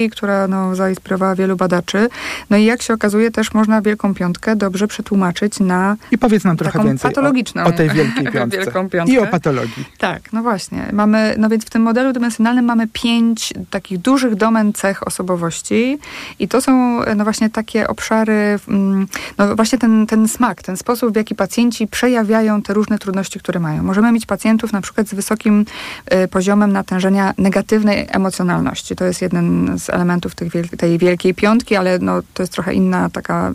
która zainspirowała wielu badaczy. No i jak się okazuje, też można Wielką Piątkę dobrze przetłumaczyć na I powiedz nam trochę więcej patologiczną o tej Wielkiej Piątce. Wielką Piątkę. I o patologii. Tak, no właśnie. Mamy, więc w tym modelu dymensjonalnym mamy 5 takich dużych domen cech osobowości i to są właśnie takie obszary, właśnie ten smak, ten sposób, w jaki pacjenci przejawiają te różne trudności, które mają. Możemy mieć pacjentów na przykład z wysokim poziomem natężenia negatywnej emocjonalności. To jest jeden z elementów tej Wielkiej Piątki, ale to jest trochę inna taka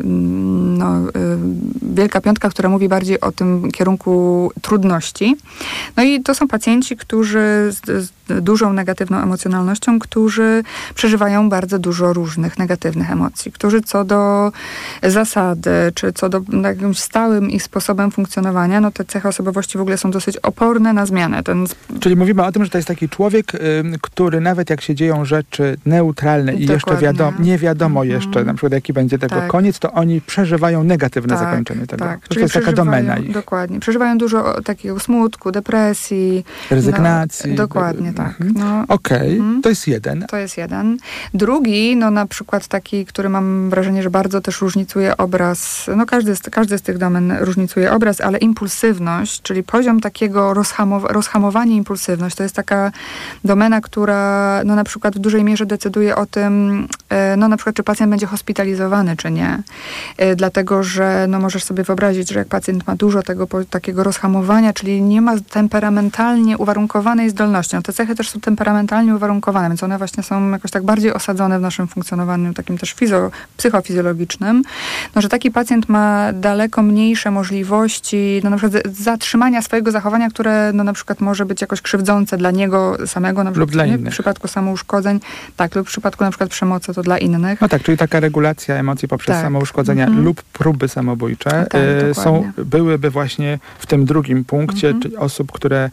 Wielka Piątka, która mówi bardziej o tym kierunku trudności. No i to są pacjenci, którzy z dużą negatywną emocjonalnością, którzy przeżywają bardzo dużo różnych negatywnych emocji, którzy co do zasady, czy co do jakimś stałym ich sposobem funkcjonowania, te cechy osobowości w ogóle są dosyć oporne na zmianę. Czyli mówimy o tym, że to jest taki człowiek, który nawet jak się dzieją rzeczy neutralne i jeszcze nie wiadomo jeszcze, na przykład jaki będzie tego koniec, to oni przeżywają negatywne zakończenie tego. Tak. To jest taka domena ich. Dokładnie. Przeżywają dużo takiego smutku, depresji. Rezygnacji. Dokładnie, tak. Okej, to jest jeden. To jest jeden. Drugi, na przykład taki, który mam wrażenie, że bardzo też różnicuje obraz, każdy z tych domen różnicuje obraz, ale impulsywność, czyli poziom takiego rozhamowanie impulsywność, to jest taka domena, która na przykład w dużej mierze decyduje o tym, na przykład czy pacjent będzie hospitalizowany, czy nie. Dlatego, że możesz sobie wyobrazić, że jak pacjent ma dużo tego takiego rozhamowania, czyli nie ma temperamentalnie uwarunkowanej zdolności. Te cechy też są temperamentalnie uwarunkowane, więc one właśnie są jakoś tak bardziej osadzone w naszym funkcjonowaniu takim też psychofizjologicznym, że taki pacjent ma daleko mniejsze możliwości na przykład zatrzymania swojego zachowania, które na przykład może być jakoś krzywdzące dla niego samego, na przykład lub dla innych. W przypadku samouszkodzeń, lub w przypadku na przykład przemocy to dla innych. No tak, czyli taka regulacja emocji poprzez samouszkodzenia lub próby samobójcze byłyby właśnie w tym drugim punkcie, czyli osób, które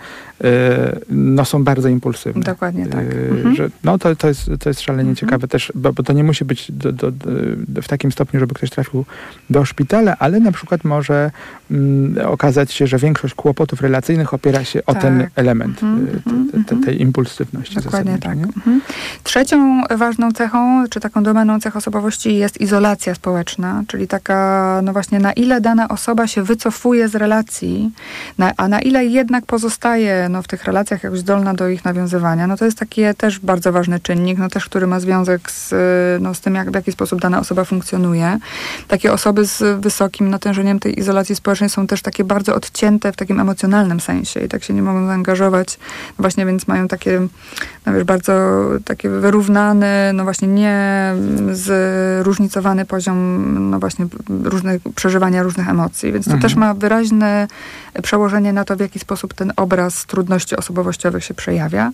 są bardzo impulsywne. Dokładnie tak. Że, to jest szalenie ciekawe też, bo to nie musi być w takim stopniu, żeby ktoś trafił do szpitala, ale na przykład może okazać się, że większość kłopotów relacyjnych opiera się o ten element tej impulsywności. Dokładnie tak. Trzecią ważną cechą, czy taką domeną cech osobowości jest izolacja społeczna, czyli taka, właśnie na ile dana osoba się wycofuje z relacji, a na ile jednak pozostaje w tych relacjach jakoś zdolna do ich nawiązywania. To jest taki też bardzo ważny czynnik, też który ma związek z tym, w jaki sposób dana osoba funkcjonuje. Takie osoby z wysokim natężeniem tej izolacji społecznej są też takie bardzo odcięte w takim emocjonalnym sensie i tak się nie mogą zaangażować. Właśnie więc mają takie, bardzo takie wyrównany, właśnie nie zróżnicowany poziom, właśnie przeżywania różnych emocji. Więc to też ma wyraźne przełożenie na to, w jaki sposób ten obraz trudności osobowościowych się przejawia.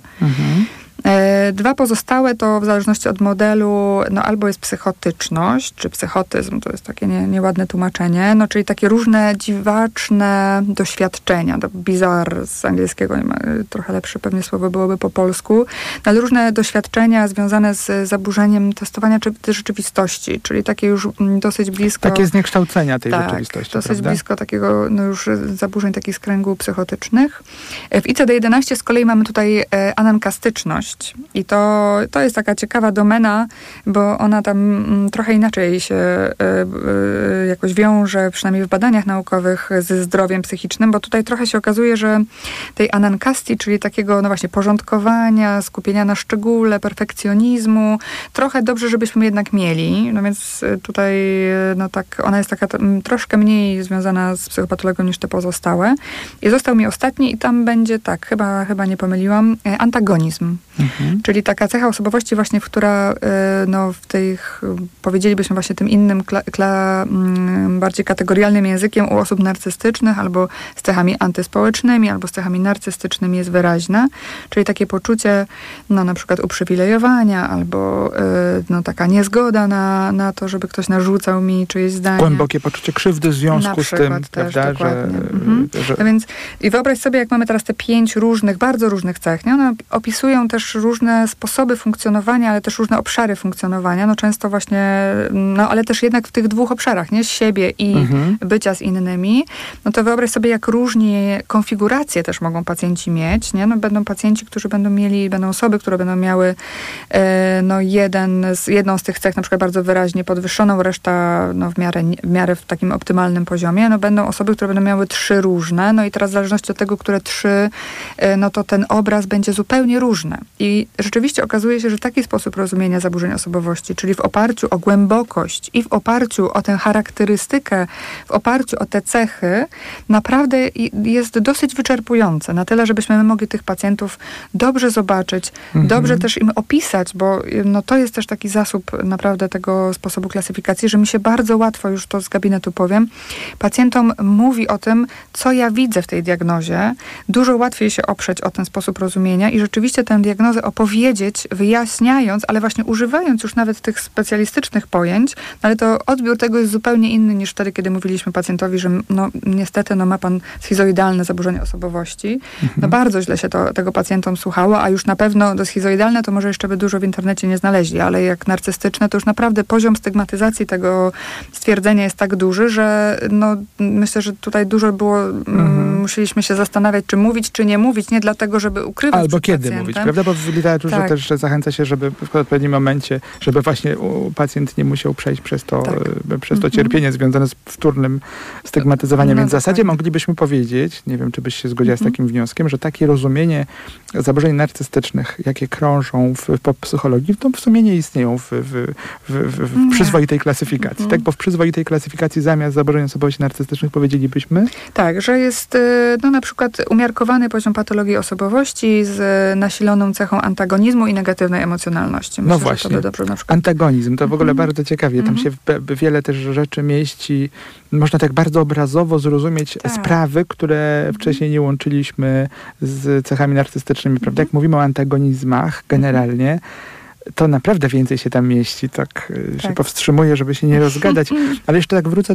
Dwa pozostałe to w zależności od modelu, albo jest psychotyczność, czy psychotyzm, to jest takie nieładne tłumaczenie, czyli takie różne dziwaczne doświadczenia, bizarre z angielskiego, trochę lepsze pewnie słowo byłoby po polsku, ale różne doświadczenia związane z zaburzeniem testowania czy rzeczywistości, czyli takie już dosyć blisko... Takie zniekształcenia tej rzeczywistości, dosyć prawda? blisko takiego już zaburzeń takich z kręgu psychotycznych. W ICD-11 z kolei mamy tutaj anankastyczność. I to jest taka ciekawa domena, bo ona tam trochę inaczej się jakoś wiąże, przynajmniej w badaniach naukowych, ze zdrowiem psychicznym, bo tutaj trochę się okazuje, że tej anankastii, czyli takiego właśnie porządkowania, skupienia na szczególe, perfekcjonizmu, trochę dobrze, żebyśmy jednak mieli. Więc tutaj ona jest taka troszkę mniej związana z psychopatologią niż te pozostałe. I został mi ostatni i tam będzie chyba nie pomyliłam, antagonizm. Czyli taka cecha osobowości właśnie, która w tych, powiedzielibyśmy właśnie tym innym, bardziej kategorialnym językiem u osób narcystycznych albo z cechami antyspołecznymi, albo z cechami narcystycznymi jest wyraźna. Czyli takie poczucie na przykład uprzywilejowania albo taka niezgoda na to, żeby ktoś narzucał mi czyjeś zdanie. Głębokie poczucie krzywdy w związku z tym, też, prawda? No więc i wyobraź sobie, jak mamy teraz te 5 różnych, bardzo różnych cech, one opisują też też różne sposoby funkcjonowania, ale też różne obszary funkcjonowania. No często właśnie, ale też jednak w tych dwóch obszarach, nie? Siebie i bycia z innymi. No to wyobraź sobie, jak różnie konfiguracje też mogą pacjenci mieć, nie? No będą pacjenci, którzy będą osoby, które będą miały jedną z tych cech na przykład bardzo wyraźnie podwyższoną, reszta w miarę w takim optymalnym poziomie. No będą osoby, które będą miały 3 różne. No i teraz w zależności od tego, które 3, no to ten obraz będzie zupełnie różny. I rzeczywiście okazuje się, że taki sposób rozumienia zaburzeń osobowości, czyli w oparciu o głębokość i w oparciu o tę charakterystykę, w oparciu o te cechy, naprawdę jest dosyć wyczerpujące. Na tyle, żebyśmy mogli tych pacjentów dobrze zobaczyć, dobrze też im opisać, bo no to jest też taki zasób naprawdę tego sposobu klasyfikacji, że mi się bardzo łatwo, już to z gabinetu powiem, pacjentom mówi o tym, co ja widzę w tej diagnozie. Dużo łatwiej się oprzeć o ten sposób rozumienia i rzeczywiście tę diagnozę opowiedzieć, wyjaśniając, ale właśnie używając już nawet tych specjalistycznych pojęć, ale to odbiór tego jest zupełnie inny niż wtedy, kiedy mówiliśmy pacjentowi, że niestety ma pan schizoidalne zaburzenie osobowości. No bardzo źle się tego pacjentom słuchało, a już na pewno schizoidalne to może jeszcze by dużo w internecie nie znaleźli, ale jak narcystyczne, to już naprawdę poziom stygmatyzacji tego stwierdzenia jest tak duży, że myślę, że tutaj dużo było, musieliśmy się zastanawiać, czy mówić, czy nie mówić, nie dlatego, żeby ukrywać albo kiedy pacjentem. Mówić, prawda? Bo w literaturze też zachęca się, żeby w odpowiednim momencie, żeby właśnie pacjent nie musiał przejść przez to cierpienie związane z wtórnym stygmatyzowaniem. Więc w zasadzie moglibyśmy powiedzieć, nie wiem, czy byś się zgodziła z takim wnioskiem, że takie rozumienie zaburzeń narcystycznych, jakie krążą w psychologii, to w sumie nie istnieją w przyzwoitej klasyfikacji. Tak? Bo w przyzwoitej klasyfikacji zamiast zaburzeń osobowości narcystycznych powiedzielibyśmy? Tak, że jest na przykład umiarkowany poziom patologii osobowości z nasiloną cechą antagonizmu i negatywnej emocjonalności. Myślę, właśnie. Że to by dobrze na przykład. Antagonizm, to w ogóle bardzo ciekawie. Tam się wiele też rzeczy mieści. Można tak bardzo obrazowo zrozumieć sprawy, które wcześniej nie łączyliśmy z cechami narcystycznymi. Prawda? Jak mówimy o antagonizmach generalnie, to naprawdę więcej się tam mieści. Tak się powstrzymuję, żeby się nie rozgadać. Ale jeszcze tak wrócę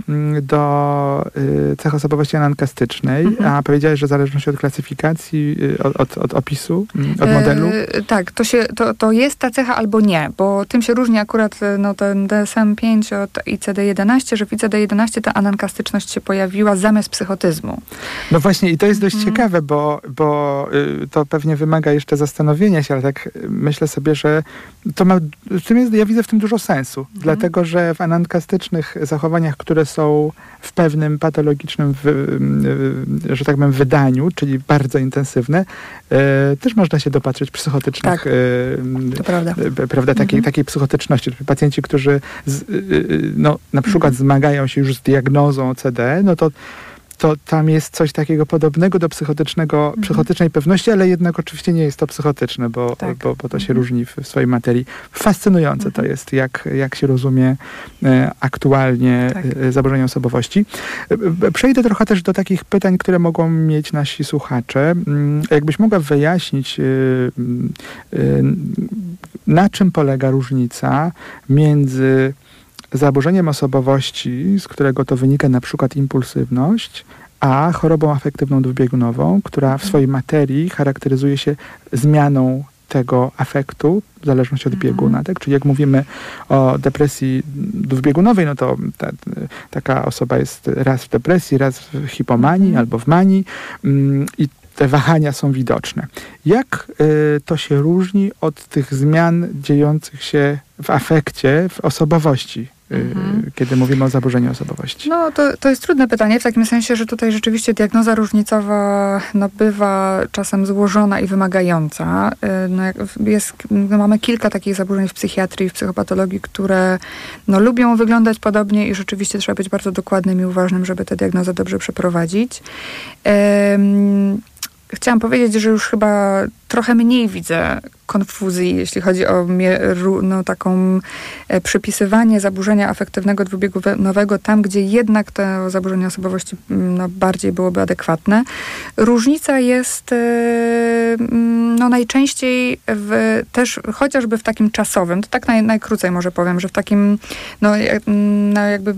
do cech osobowości anankastycznej. A powiedziałeś, że w zależności od klasyfikacji, od opisu, od modelu? Tak, to jest ta cecha albo nie, bo tym się różni akurat ten DSM-5 od ICD-11, że w ICD-11 ta anankastyczność się pojawiła zamiast psychotyzmu. No właśnie i to jest dość ciekawe, bo to pewnie wymaga jeszcze zastanowienia się, ale tak myślę sobie, że ja widzę w tym dużo sensu, dlatego że w anankastycznych zachowaniach, które są w pewnym patologicznym, że tak powiem, wydaniu, czyli bardzo intensywne, też można się dopatrzeć psychotycznych, prawda, takiej psychotyczności. Pacjenci, którzy na przykład zmagają się już z diagnozą OCD, to tam jest coś takiego podobnego do psychotycznej pewności, ale jednak oczywiście nie jest to psychotyczne, bo to się różni w swojej materii. Fascynujące to jest, jak się rozumie aktualnie zaburzenia osobowości. Przejdę trochę też do takich pytań, które mogą mieć nasi słuchacze. Jakbyś mogła wyjaśnić, na czym polega różnica między zaburzeniem osobowości, z którego to wynika na przykład impulsywność, a chorobą afektywną dwubiegunową, która w swojej materii charakteryzuje się zmianą tego afektu w zależności od bieguna. Tak? Czyli jak mówimy o depresji dwubiegunowej, no to taka osoba jest raz w depresji, raz w hipomanii albo w manii i te wahania są widoczne. Jak to się różni od tych zmian dziejących się w afekcie, w osobowości, kiedy mówimy o zaburzeniu osobowości? No, to jest trudne pytanie, w takim sensie, że tutaj rzeczywiście diagnoza różnicowa bywa czasem złożona i wymagająca. Mamy kilka takich zaburzeń w psychiatrii, w psychopatologii, które lubią wyglądać podobnie i rzeczywiście trzeba być bardzo dokładnym i uważnym, żeby tę diagnozę dobrze przeprowadzić. Chciałam powiedzieć, że już chyba trochę mniej widzę konfuzji, jeśli chodzi o taką przypisywanie zaburzenia afektywnego dwubiegunowego tam, gdzie jednak to zaburzenie osobowości bardziej byłoby adekwatne. Różnica jest najczęściej też chociażby w takim czasowym, to tak najkrócej może powiem, że w takim jakby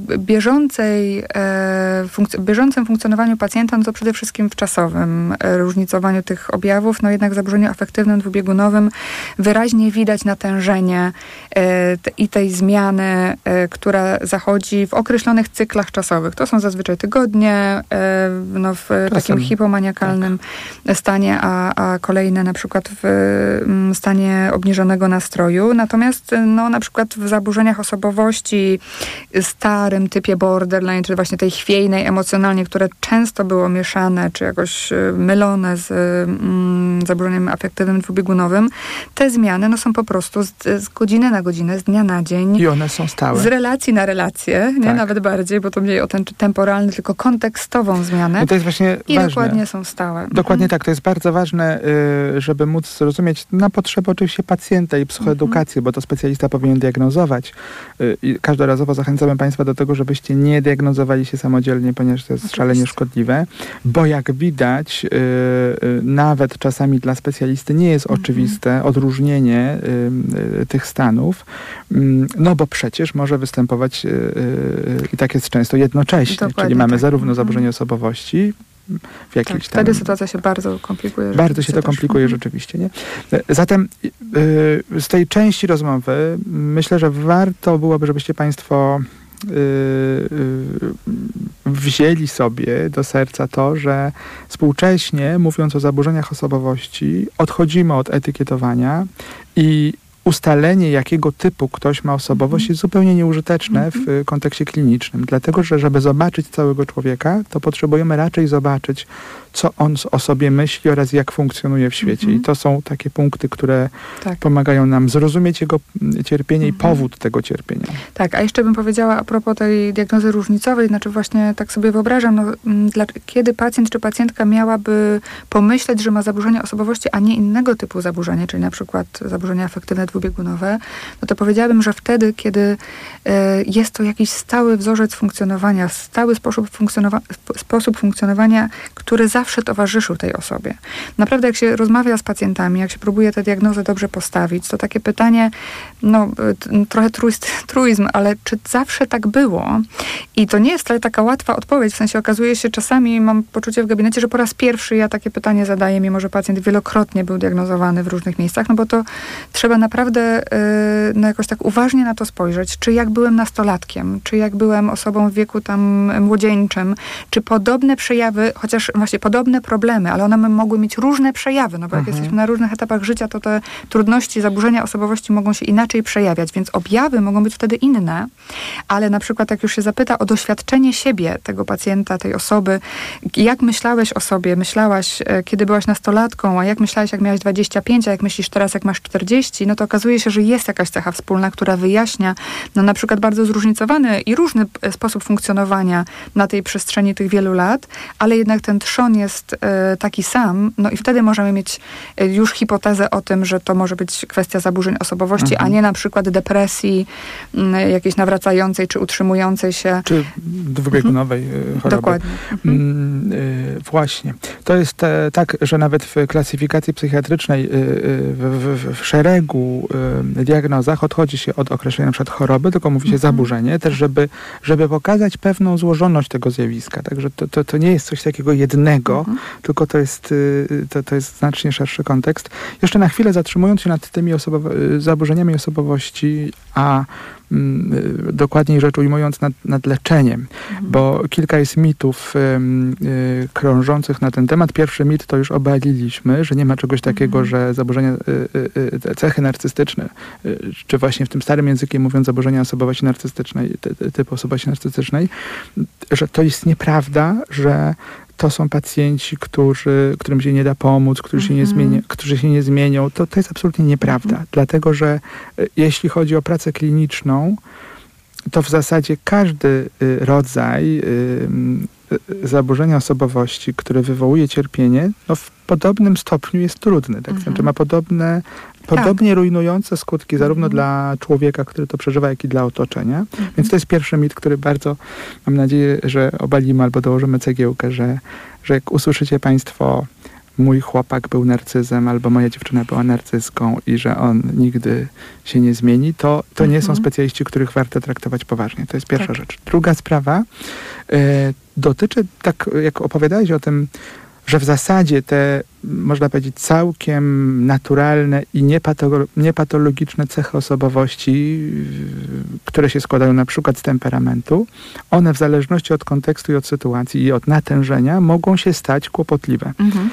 bieżącym funkcjonowaniu pacjenta, to przede wszystkim w czasowym różnicowaniu tych objawów, jednak w zaburzeniu afektywnym dwubiegunowym wyraźnie widać natężenie i tej zmiany, która zachodzi w określonych cyklach czasowych. To są zazwyczaj tygodnie, w takim hipomaniakalnym stanie, a kolejne na przykład w stanie obniżonego nastroju. Natomiast na przykład w zaburzeniach osobowości, starym typie borderline, czy właśnie tej chwiejnej emocjonalnie, które często było mieszane, czy jakoś mylone z zaburzeniem afektywnym dwubiegunowym, te zmiany są po prostu z godziny na godzinę, z dnia na dzień. I one są stałe. Z relacji na relację, nawet bardziej, bo to mniej o ten temporalny, tylko kontekstową zmianę. I to jest właśnie ważne. Dokładnie są stałe. Dokładnie tak. To jest bardzo ważne, żeby móc zrozumieć na potrzeby oczywiście pacjenta i psychoedukacji, bo to specjalista powinien diagnozować. I każdorazowo zachęcamy Państwa do tego, żebyście nie diagnozowali się samodzielnie, ponieważ to jest szalenie szkodliwe. Bo jak widać, nawet czasami dla specjalisty nie jest oczywiste odróżnienie tych stanów, bo przecież może występować i tak jest często jednocześnie. Dokładnie, czyli mamy zarówno zaburzenie osobowości, w jakiejś tam... Wtedy sytuacja się bardzo komplikuje. Bardzo się to komplikuje rzeczywiście, nie? Zatem z tej części rozmowy myślę, że warto byłoby, żebyście Państwo wzięli sobie do serca to, że współcześnie, mówiąc o zaburzeniach osobowości, odchodzimy od etykietowania i ustalenie, jakiego typu ktoś ma osobowość, jest zupełnie nieużyteczne w kontekście klinicznym. Dlatego, że żeby zobaczyć całego człowieka, to potrzebujemy raczej zobaczyć, co on o sobie myśli oraz jak funkcjonuje w świecie. I to są takie punkty, które pomagają nam zrozumieć jego cierpienie i powód tego cierpienia. Tak, a jeszcze bym powiedziała a propos tej diagnozy różnicowej, znaczy właśnie tak sobie wyobrażam, kiedy pacjent czy pacjentka miałaby pomyśleć, że ma zaburzenie osobowości, a nie innego typu zaburzenie, czyli na przykład zaburzenie afektywne dwubiegunowe, to powiedziałabym, że wtedy, kiedy jest to jakiś stały wzorzec funkcjonowania, stały sposób funkcjonowania, który zawsze towarzyszył tej osobie. Naprawdę, jak się rozmawia z pacjentami, jak się próbuje tę diagnozę dobrze postawić, to takie pytanie, trochę truizm, ale czy zawsze tak było? I to nie jest wcale taka łatwa odpowiedź, w sensie okazuje się, czasami mam poczucie w gabinecie, że po raz pierwszy ja takie pytanie zadaję, mimo że pacjent wielokrotnie był diagnozowany w różnych miejscach, bo to trzeba naprawdę jakoś tak uważnie na to spojrzeć, czy jak byłem nastolatkiem, czy jak byłem osobą w wieku tam młodzieńczym, czy podobne przejawy, chociaż właśnie podobne problemy, ale one mogły mieć różne przejawy, bo jak jesteśmy na różnych etapach życia, to te trudności, zaburzenia osobowości mogą się inaczej przejawiać, więc objawy mogą być wtedy inne, ale na przykład jak już się zapyta o doświadczenie siebie, tego pacjenta, tej osoby, jak myślałeś o sobie, myślałaś, kiedy byłaś nastolatką, a jak myślałeś, jak miałaś 25, a jak myślisz teraz, jak masz 40, to okazuje się, że jest jakaś cecha wspólna, która wyjaśnia na przykład bardzo zróżnicowany i różny sposób funkcjonowania na tej przestrzeni tych wielu lat, ale jednak ten trzon jest taki sam, i wtedy możemy mieć już hipotezę o tym, że to może być kwestia zaburzeń osobowości, a nie na przykład depresji jakiejś nawracającej, czy utrzymującej się. Czy dwubiegunowej choroby. Dokładnie. Właśnie. To jest tak, że nawet w klasyfikacji psychiatrycznej w szeregu diagnozach odchodzi się od określenia na przykład choroby, tylko mówi się zaburzenie, też żeby pokazać pewną złożoność tego zjawiska. Także to nie jest coś takiego jednego, tylko to jest znacznie szerszy kontekst. Jeszcze na chwilę zatrzymując się nad tymi zaburzeniami osobowości, a dokładniej rzecz ujmując nad leczeniem, bo kilka jest mitów krążących na ten temat. Pierwszy mit to już obaliliśmy, że nie ma czegoś takiego, że zaburzenia, cechy narcystyczne, czy właśnie w tym starym językiem mówiąc zaburzenia osobowości narcystycznej, typu osobowości narcystycznej, że to jest nieprawda, że to są pacjenci, którym się nie da pomóc, którzy się nie zmienią. To jest absolutnie nieprawda. Dlatego, że jeśli chodzi o pracę kliniczną, to w zasadzie każdy rodzaj zaburzenia osobowości, które wywołuje cierpienie, w podobnym stopniu jest trudny. Tak? Znaczy ma podobne podobnie rujnujące skutki zarówno dla człowieka, który to przeżywa, jak i dla otoczenia. Więc to jest pierwszy mit, który bardzo mam nadzieję, że obalimy albo dołożymy cegiełkę, że jak usłyszycie państwo mój chłopak był narcyzem albo moja dziewczyna była narcyzką i że on nigdy się nie zmieni, to nie są specjaliści, których warto traktować poważnie. To jest pierwsza rzecz. Druga sprawa dotyczy, tak jak opowiadałeś o tym, że w zasadzie te, można powiedzieć, całkiem naturalne i niepatologiczne cechy osobowości, które się składają na przykład z temperamentu, one w zależności od kontekstu i od sytuacji i od natężenia mogą się stać kłopotliwe.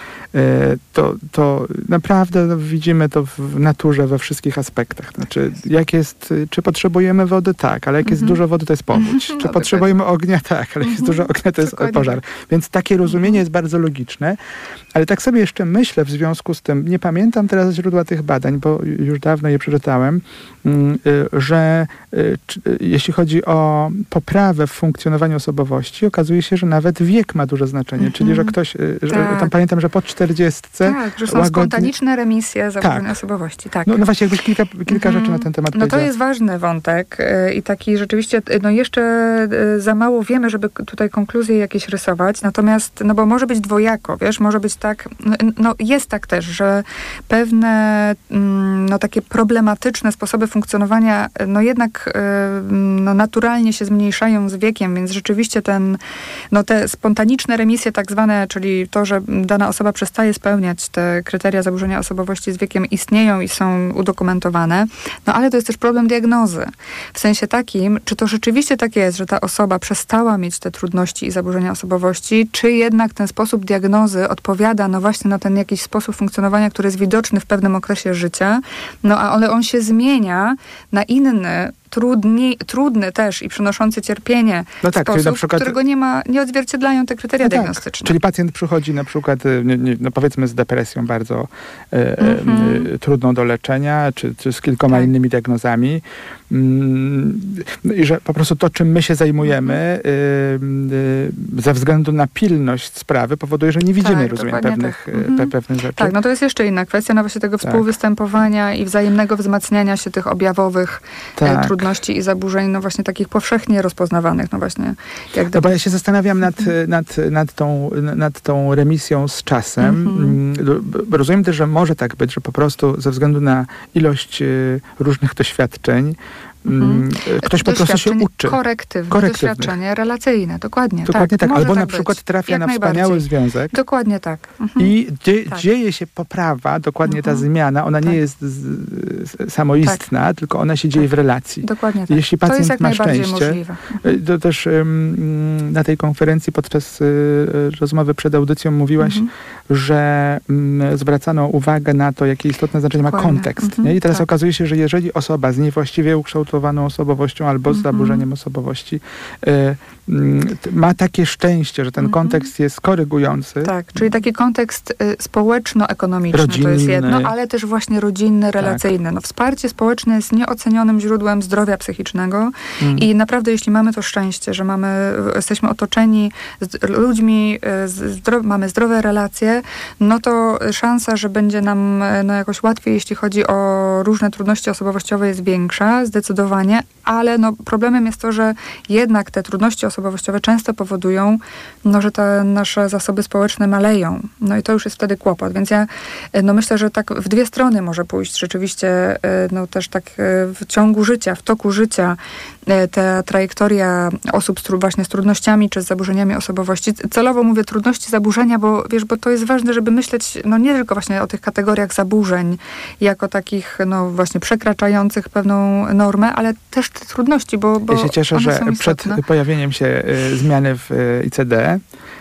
To naprawdę widzimy to w naturze we wszystkich aspektach. Znaczy, czy potrzebujemy wody? Tak, ale jak jest dużo wody, to jest powódź. Czy potrzebujemy ognia? Tak, ale jak jest dużo ognia, to jest pożar. Więc takie rozumienie jest bardzo logiczne. Ale tak sobie jeszcze myślę w związku z tym, nie pamiętam teraz źródła tych badań, bo już dawno je przeczytałem, że jeśli chodzi o poprawę w funkcjonowaniu osobowości, okazuje się, że nawet wiek ma duże znaczenie. Czyli, że ktoś, tam pamiętam, że po 40... Tak, że są spontaniczne remisje zaburzeń osobowości. Tak. No właśnie, jakbyś kilka rzeczy na ten temat powiedziała. No to jest ważny wątek i taki rzeczywiście, jeszcze za mało wiemy, żeby tutaj konkluzje jakieś rysować, natomiast, bo może być dwojako, wiesz, może być tak, jest tak też, że pewne takie problematyczne sposoby funkcjonowania jednak naturalnie się zmniejszają z wiekiem, więc rzeczywiście te spontaniczne remisje tak zwane, czyli to, że dana osoba przestaje spełniać te kryteria zaburzenia osobowości z wiekiem, istnieją i są udokumentowane, ale to jest też problem diagnozy. W sensie takim, czy to rzeczywiście tak jest, że ta osoba przestała mieć te trudności i zaburzenia osobowości, czy jednak ten sposób diagnozy odpowiada właśnie na ten jakiś sposób funkcjonowania, który jest widoczny w pewnym okresie życia, ale on się zmienia na inny, trudny też i przynoszący cierpienie sposób, na przykład, którego nie odzwierciedlają te kryteria diagnostyczne. Czyli pacjent przychodzi na przykład, powiedzmy z depresją bardzo trudną do leczenia, czy z kilkoma innymi diagnozami i że po prostu to, czym my się zajmujemy ze względu na pilność sprawy powoduje, że nie widzimy, rozumiem, pewnych rzeczy. Tak, to jest jeszcze inna kwestia, właśnie tego współwystępowania i wzajemnego wzmacniania się tych objawowych trudności i zaburzeń, właśnie takich powszechnie rozpoznawanych, właśnie. Bo ja się zastanawiam nad tą remisją z czasem. Rozumiem też, że może tak być, że po prostu ze względu na ilość różnych doświadczeń ktoś po prostu się uczy. Korektywne doświadczenie relacyjne, dokładnie tak. Albo na przykład trafia na wspaniały związek. Dokładnie tak. I dzieje się poprawa, dokładnie ta zmiana, ona nie jest samoistna, tylko ona się dzieje w relacji. Dokładnie tak. Jeśli pacjent ma szczęście, to też na tej konferencji podczas rozmowy przed audycją mówiłaś, że zwracano uwagę na to, jakie istotne znaczenie ma kontekst. I teraz okazuje się, że jeżeli osoba z niewłaściwie ukształtowaną osobowością albo z zaburzeniem osobowości ma takie szczęście, że ten kontekst jest korygujący. Tak, czyli taki kontekst społeczno-ekonomiczny rodzinny, to jest jedno, ale też właśnie rodzinny, relacyjny. Wsparcie społeczne jest nieocenionym źródłem zdrowia psychicznego i naprawdę jeśli mamy to szczęście, że jesteśmy otoczeni ludźmi, mamy zdrowe relacje, to szansa, że będzie nam jakoś łatwiej, jeśli chodzi o różne trudności osobowościowe, jest większa, zdecydowanie, ale problemem jest to, że jednak te trudności osobowościowe często powodują, że te nasze zasoby społeczne maleją. I to już jest wtedy kłopot. Więc ja myślę, że tak w dwie strony może pójść rzeczywiście też tak w ciągu życia, w toku życia ta trajektoria osób właśnie z trudnościami czy z zaburzeniami osobowości. Celowo mówię trudności, zaburzenia, bo to jest ważne, żeby myśleć nie tylko właśnie o tych kategoriach zaburzeń jako takich właśnie przekraczających pewną normę, ale też te trudności, bo ja się cieszę, że przed pojawieniem się zmiany w ICD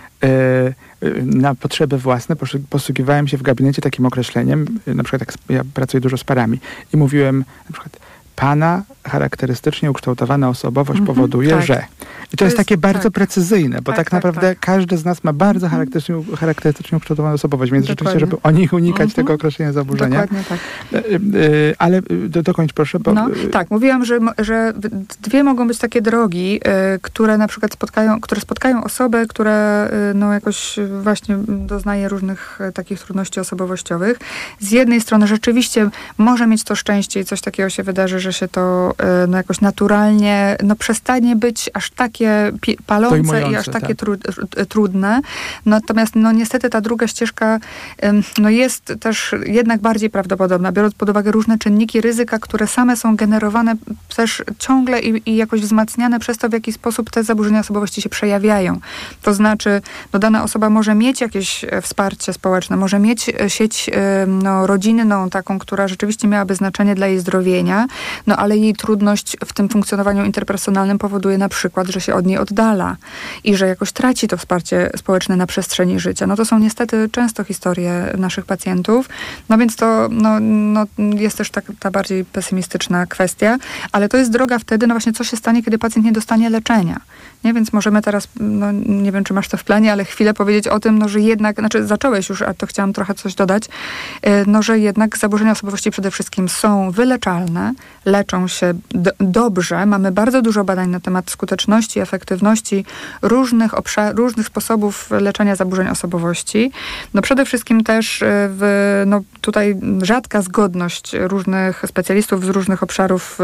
na potrzeby własne posługiwałem się w gabinecie takim określeniem, na przykład ja pracuję dużo z parami i mówiłem na przykład pana charakterystycznie ukształtowana osobowość powoduje, że... I to jest takie bardzo precyzyjne, bo tak naprawdę każdy z nas ma bardzo charakterystycznie ukształtowaną osobowość, więc rzeczywiście, żeby o nich unikać tego określenia zaburzenia. Dokładnie tak. Ale dokończ proszę. Bo... tak, mówiłam, że dwie mogą być takie drogi, które na przykład spotkają osobę, która jakoś właśnie doznaje różnych takich trudności osobowościowych. Z jednej strony rzeczywiście może mieć to szczęście i coś takiego się wydarzy, że się to jakoś naturalnie przestanie być aż takie palące i aż takie trudne. Natomiast niestety ta druga ścieżka jest też jednak bardziej prawdopodobna, biorąc pod uwagę różne czynniki ryzyka, które same są generowane też ciągle i jakoś wzmacniane przez to, w jaki sposób te zaburzenia osobowości się przejawiają. To znaczy, dana osoba może mieć jakieś wsparcie społeczne, może mieć sieć rodzinną taką, która rzeczywiście miałaby znaczenie dla jej zdrowienia, ale jej trudność w tym funkcjonowaniu interpersonalnym powoduje na przykład, że się od niej oddala i że jakoś traci to wsparcie społeczne na przestrzeni życia. To są niestety często historie naszych pacjentów, więc to jest też ta bardziej pesymistyczna kwestia, ale to jest droga wtedy, właśnie co się stanie, kiedy pacjent nie dostanie leczenia. Nie? Więc możemy teraz, nie wiem, czy masz to w planie, ale chwilę powiedzieć o tym, że jednak, zacząłeś już, a to chciałam trochę coś dodać, że jednak zaburzenia osobowości przede wszystkim są wyleczalne, leczą się dobrze. Mamy bardzo dużo badań na temat skuteczności, efektywności różnych sposobów leczenia zaburzeń osobowości. Przede wszystkim też tutaj rzadka zgodność różnych specjalistów z różnych obszarów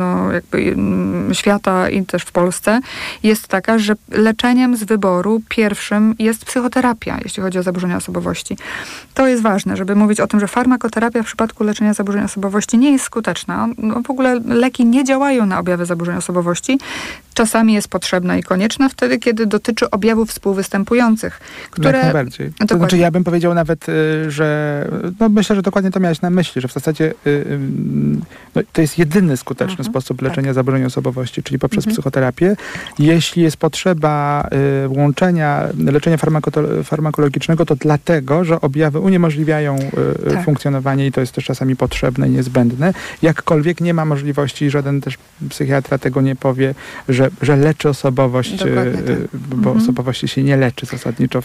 świata i też w Polsce jest taka, że leczeniem z wyboru pierwszym jest psychoterapia, jeśli chodzi o zaburzenia osobowości. To jest ważne, żeby mówić o tym, że farmakoterapia w przypadku leczenia zaburzeń osobowości nie jest skuteczna. W ogóle leki nie działają na objawy zaburzeń osobowości. Czasami jest potrzebna i konieczna wtedy, kiedy dotyczy objawów współwystępujących, które... Jak najbardziej. To znaczy, ja bym powiedział nawet, że myślę, że dokładnie to miałaś na myśli, że w zasadzie to jest jedyny skuteczny sposób leczenia zaburzeń osobowości, czyli poprzez psychoterapię. Jeśli jest potrzeba łączenia leczenia farmakologicznego, to dlatego, że objawy uniemożliwiają funkcjonowanie i to jest też czasami potrzebne i niezbędne. Jakkolwiek nie ma możliwości, żaden też psychiatra tego nie powie, że leczy osobowość, bo osobowości się nie leczy zasadniczo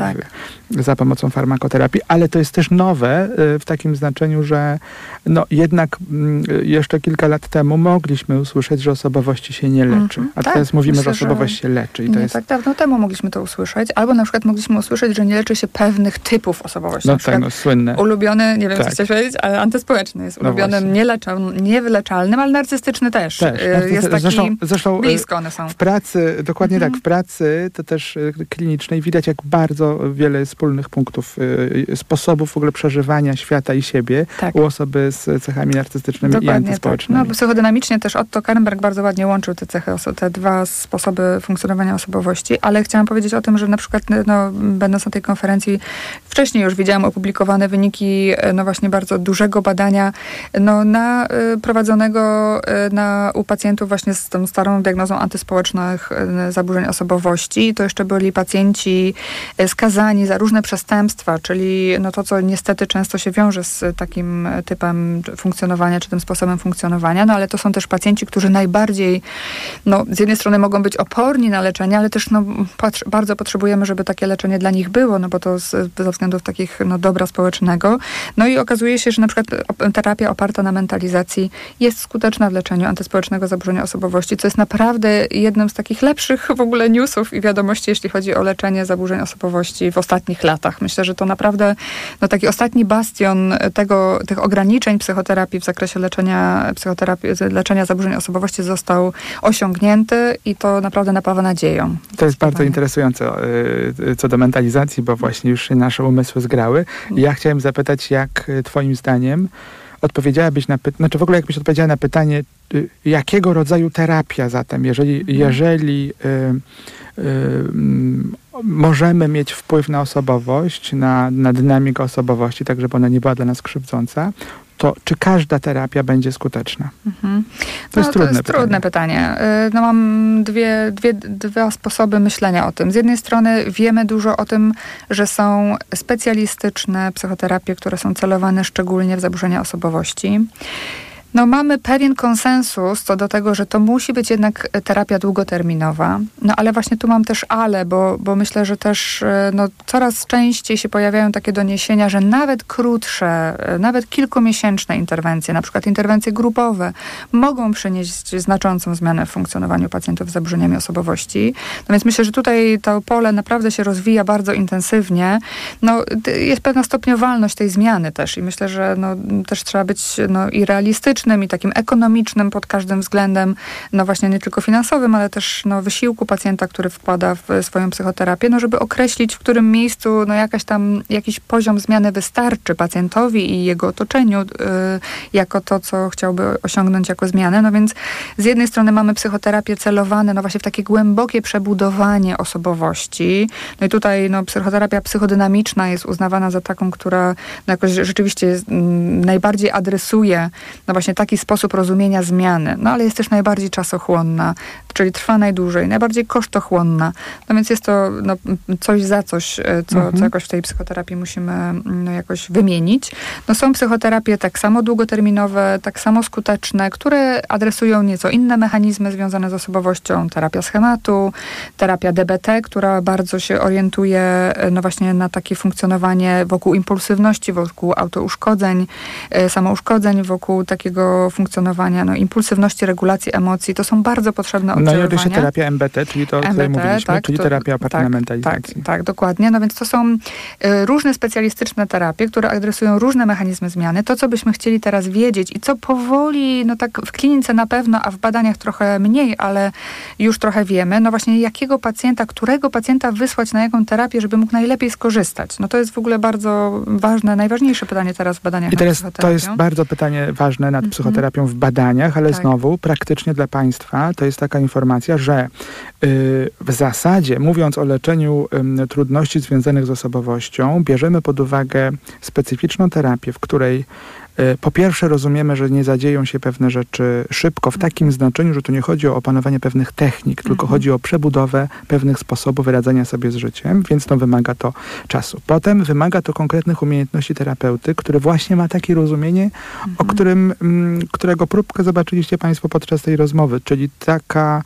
za pomocą farmakoterapii, ale to jest też nowe w takim znaczeniu, że jednak jeszcze kilka lat temu mogliśmy usłyszeć, że osobowości się nie leczy. A teraz mówimy, że osobowość się leczy. I to jest... tak dawno temu mogliśmy to usłyszeć, albo na przykład mogliśmy usłyszeć, że nie leczy się pewnych typów osobowości. Słynne. Ulubiony, nie wiem, co chciałeś powiedzieć, ale antyspołeczny jest ulubionym, niewyleczalnym, ale narcystyczny też. Jest taki zresztą blisko one są. W pracy, dokładnie tak, w pracy to też klinicznej widać, jak bardzo wiele wspólnych punktów, sposobów w ogóle przeżywania świata i siebie u osoby z cechami narcystycznymi i antyspołecznymi. Tak. Psychodynamicznie też Otto Kernberg bardzo ładnie łączył te cechy, te dwa sposoby funkcjonowania osobowości, ale chciałam powiedzieć o tym, że na przykład będąc na tej konferencji, wcześniej już widziałam opublikowane wyniki właśnie bardzo dużego badania prowadzonego u pacjentów właśnie z tą starą diagnozą antyspołecznych zaburzeń osobowości. To jeszcze byli pacjenci skazani za różne przestępstwa, czyli to, co niestety często się wiąże z takim typem funkcjonowania, czy tym sposobem funkcjonowania, ale to są też pacjenci, którzy najbardziej, z jednej strony mogą być oporni na leczenie, ale też bardzo potrzebujemy, żeby takie leczenie dla nich było, bo to ze względów takich dobra społecznego. I okazuje się, że na przykład terapia oparta na mentalizacji jest skuteczna w leczeniu antyspołecznego zaburzenia osobowości, co jest naprawdę jednym z takich lepszych w ogóle newsów i wiadomości, jeśli chodzi o leczenie zaburzeń osobowości w ostatnich latach. Myślę, że to naprawdę taki ostatni bastion tych ograniczeń psychoterapii w zakresie leczenia zaburzeń osobowości został osiągnięty i to naprawdę napawa nadzieją. To jest bardzo interesujące co do mentalizacji, bo właśnie już się nasze umysły zgrały. Ja chciałem zapytać, jak twoim zdaniem odpowiedziałabyś w ogóle jakbyś odpowiedziała na pytanie, jakiego rodzaju terapia zatem, jeżeli możemy mieć wpływ na osobowość, na dynamikę osobowości, tak żeby ona nie była dla nas krzywdząca, to czy każda terapia będzie skuteczna? To jest trudne pytanie. Mam dwa sposoby myślenia o tym. Z jednej strony wiemy dużo o tym, że są specjalistyczne psychoterapie, które są celowane szczególnie w zaburzenia osobowości. No mamy pewien konsensus co do tego, że to musi być jednak terapia długoterminowa. No ale właśnie tu mam też bo myślę, że też coraz częściej się pojawiają takie doniesienia, że nawet krótsze, nawet kilkumiesięczne interwencje, na przykład interwencje grupowe, mogą przynieść znaczącą zmianę w funkcjonowaniu pacjentów z zaburzeniami osobowości. No więc myślę, że tutaj to pole naprawdę się rozwija bardzo intensywnie. No, jest pewna stopniowalność tej zmiany też i myślę, że też trzeba być i realistycznym, i takim ekonomicznym pod każdym względem, właśnie nie tylko finansowym, ale też wysiłku pacjenta, który wkłada w swoją psychoterapię, żeby określić, w którym miejscu jakiś poziom zmiany wystarczy pacjentowi i jego otoczeniu jako to, co chciałby osiągnąć jako zmianę. No więc z jednej strony mamy psychoterapię celowane właśnie w takie głębokie przebudowanie osobowości. No i tutaj psychoterapia psychodynamiczna jest uznawana za taką, która jakoś rzeczywiście najbardziej adresuje właśnie taki sposób rozumienia zmiany. No ale jest też najbardziej czasochłonna, czyli trwa najdłużej, najbardziej kosztochłonna. No więc jest to coś za coś, co jakoś w tej psychoterapii musimy jakoś wymienić. No są psychoterapie tak samo długoterminowe, tak samo skuteczne, które adresują nieco inne mechanizmy związane z osobowością. Terapia schematu, terapia DBT, która bardzo się orientuje właśnie na takie funkcjonowanie wokół impulsywności, wokół autouszkodzeń, samouszkodzeń, wokół takiego funkcjonowania, impulsywności, regulacji emocji. To są bardzo potrzebne oddziaływania. No i oczywiście terapia MBT, czyli to, o której mówiliśmy, tak, czyli terapia oparta na mentalizacji. Tak, dokładnie. No więc to są różne specjalistyczne terapie, które adresują różne mechanizmy zmiany. To, co byśmy chcieli teraz wiedzieć i co powoli, tak w klinice na pewno, a w badaniach trochę mniej, ale już trochę wiemy, właśnie którego pacjenta wysłać na jaką terapię, żeby mógł najlepiej skorzystać. To jest w ogóle bardzo ważne, najważniejsze pytanie teraz w badaniach. I teraz to jest bardzo pytanie ważne nad psychoterapią w badaniach, ale znowu praktycznie dla Państwa to jest taka informacja, że w zasadzie, mówiąc o leczeniu trudności związanych z osobowością, bierzemy pod uwagę specyficzną terapię, w której po pierwsze rozumiemy, że nie zadzieją się pewne rzeczy szybko, w takim znaczeniu, że tu nie chodzi o opanowanie pewnych technik, tylko chodzi o przebudowę pewnych sposobów radzenia sobie z życiem, więc wymaga to czasu. Potem wymaga to konkretnych umiejętności terapeuty, który właśnie ma takie rozumienie, którego próbkę zobaczyliście Państwo podczas tej rozmowy, czyli taka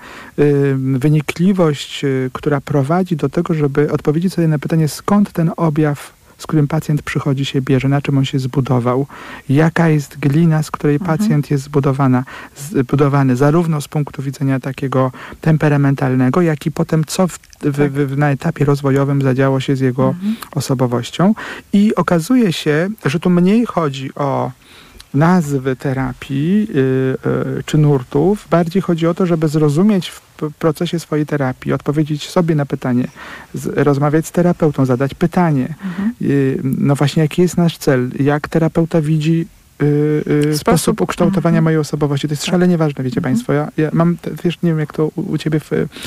wynikliwość, która prowadzi do tego, żeby odpowiedzieć sobie na pytanie, skąd ten objaw, z którym pacjent przychodzi, się bierze, na czym on się zbudował, jaka jest glina, z której pacjent jest zbudowany, zarówno z punktu widzenia takiego temperamentalnego, jak i potem co na etapie rozwojowym zadziało się z jego osobowością. I okazuje się, że tu mniej chodzi o nazwy terapii czy nurtów, bardziej chodzi o to, żeby zrozumieć w procesie swojej terapii, odpowiedzieć sobie na pytanie, rozmawiać z terapeutą, zadać pytanie. Właśnie jaki jest nasz cel, jak terapeuta widzi sposób ukształtowania mojej osobowości. To jest szalenie ważne, wiecie Państwo. Ja mam, nie wiem jak to u Ciebie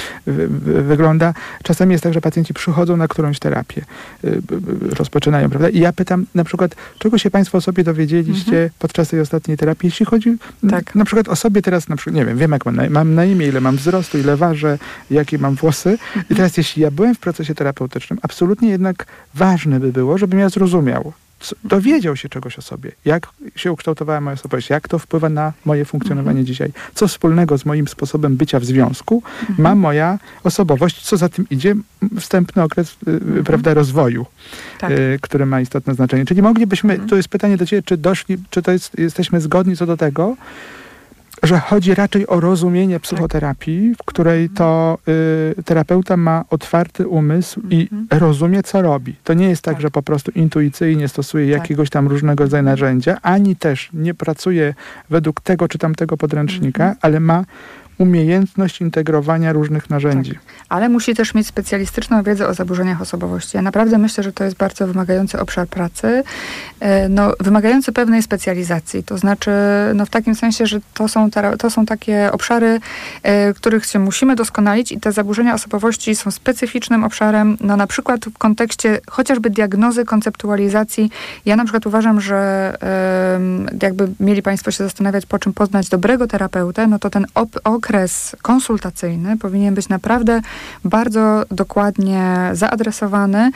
wygląda. Czasami jest tak, że pacjenci przychodzą na którąś terapię, rozpoczynają, prawda? I ja pytam na przykład, czego się Państwo o sobie dowiedzieliście podczas tej ostatniej terapii, jeśli chodzi na przykład o sobie teraz, nie wiem jak mam na imię, ile mam wzrostu, ile ważę, jakie mam włosy. I teraz jeśli ja byłem w procesie terapeutycznym, absolutnie jednak ważne by było, żebym ja zrozumiał, dowiedział się czegoś o sobie, jak się ukształtowała moja osobowość, jak to wpływa na moje funkcjonowanie dzisiaj, co wspólnego z moim sposobem bycia w związku ma moja osobowość, co za tym idzie wstępny okres rozwoju, który ma istotne znaczenie. Czyli moglibyśmy, to jest pytanie do Ciebie, jesteśmy zgodni co do tego, że chodzi raczej o rozumienie psychoterapii, w której to terapeuta ma otwarty umysł i rozumie, co robi. To nie jest tak, że po prostu intuicyjnie stosuje jakiegoś tam różnego rodzaju narzędzia, ani też nie pracuje według tego czy tamtego podręcznika, ale ma umiejętność integrowania różnych narzędzi. Tak. Ale musi też mieć specjalistyczną wiedzę o zaburzeniach osobowości. Ja naprawdę myślę, że to jest bardzo wymagający obszar pracy, wymagający pewnej specjalizacji. To znaczy, w takim sensie, że to są takie obszary, których się musimy doskonalić i te zaburzenia osobowości są specyficznym obszarem, na przykład w kontekście chociażby diagnozy, konceptualizacji. Ja na przykład uważam, że jakby mieli Państwo się zastanawiać, po czym poznać dobrego terapeutę, to ten okres konsultacyjny powinien być naprawdę bardzo dokładnie zaadresowany.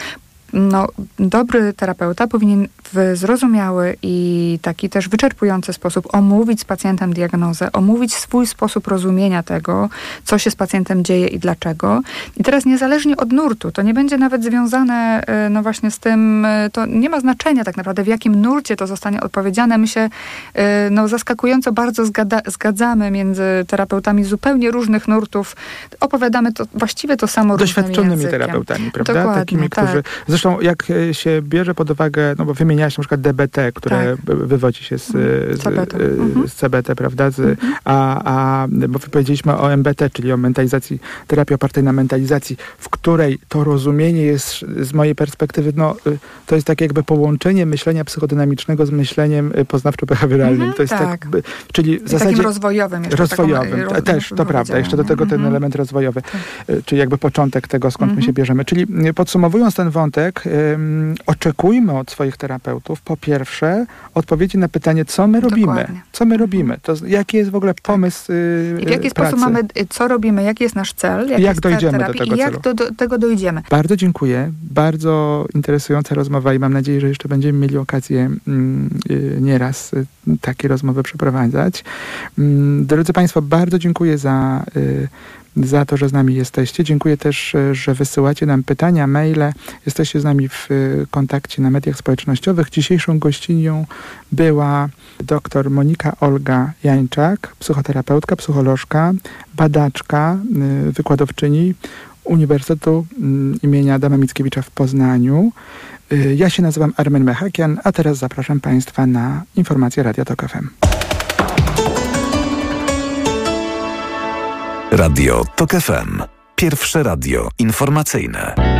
dobry terapeuta powinien w zrozumiały i taki też wyczerpujący sposób omówić z pacjentem diagnozę, omówić swój sposób rozumienia tego, co się z pacjentem dzieje i dlaczego. I teraz niezależnie od nurtu, to nie będzie nawet związane właśnie z tym, to nie ma znaczenia tak naprawdę, w jakim nurcie to zostanie odpowiedziane. My się zaskakująco bardzo zgadzamy między terapeutami zupełnie różnych nurtów. Opowiadamy to właściwie to samo doświadczonymi terapeutami, prawda? Dokładnie, takimi, którzy... Zresztą jak się bierze pod uwagę, bo wymieniałaś na przykład DBT, które wywodzi się z CBT, prawda? Bo powiedzieliśmy o MBT, czyli o mentalizacji, terapii opartej na mentalizacji, w której to rozumienie jest z mojej perspektywy, to jest takie jakby połączenie myślenia psychodynamicznego z myśleniem poznawczo-behawioralnym. To jest czyli w zasadzie... takim rozwojowym. Też, to prawda. Jeszcze do tego ten element rozwojowy, czyli jakby początek tego, skąd my się bierzemy. Czyli podsumowując ten wątek, oczekujmy od swoich terapeutów, po pierwsze, odpowiedzi na pytanie, co my robimy. Dokładnie. Co my robimy? To jaki jest w ogóle pomysł i w jaki sposób mamy, co robimy, jaki jest nasz cel, jak dojdziemy do tego celu. I jak do tego dojdziemy. Bardzo dziękuję. Bardzo interesująca rozmowa i mam nadzieję, że jeszcze będziemy mieli okazję nieraz takie rozmowy przeprowadzać. Drodzy Państwo, bardzo dziękuję za to, że z nami jesteście. Dziękuję też, że wysyłacie nam pytania, maile. Jesteście z nami w kontakcie na mediach społecznościowych. Dzisiejszą gościnią była dr Monika Olga Jańczak, psychoterapeutka, psycholożka, badaczka, wykładowczyni Uniwersytetu imienia Adama Mickiewicza w Poznaniu. Ja się nazywam Armen Mechakian, a teraz zapraszam Państwa na informacje Radia Tok FM. Radio Tok FM. Pierwsze radio informacyjne.